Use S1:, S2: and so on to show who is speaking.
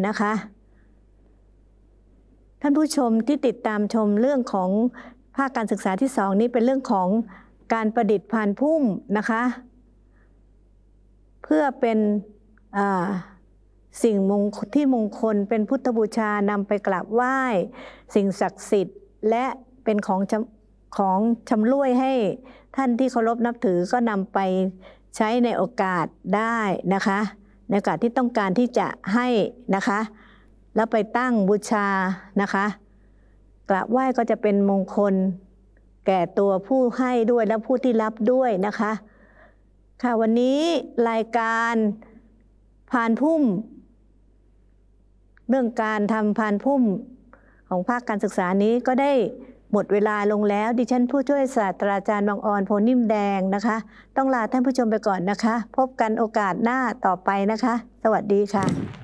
S1: นะคะท่านผู้ชมที่ติดตามชมเรื่องของภาคการศึกษาที่2นี้เป็นเรื่องของการประดิษฐ์พานพุ่มนะคะเพื่อเป็นสิ่งที่มงคลเป็นพุทธบูชานำไปกราบไหว้สิ่งศักดิ์สิทธิ์และเป็นของชำร่วยให้ท่านที่เคารพนับถือก็นำไปใช้ในโอกาสได้นะคะในโอกาสที่ต้องการที่จะให้นะคะแล้วไปตั้งบูชานะคะกราบไหว้ก็จะเป็นมงคลแก่ตัวผู้ให้ด้วยและผู้ที่รับด้วยนะคะค่ะวันนี้รายการพานพุ่มเรื่องการทำพานพุ่มของภาคการศึกษานี้ก็ได้หมดเวลาลงแล้วดิฉันผู้ช่วยศาสตราจารย์บางออนโพนิ่มแดงนะคะต้องลาท่านผู้ชมไปก่อนนะคะพบกันโอกาสหน้าต่อไปนะคะสวัสดีค่ะ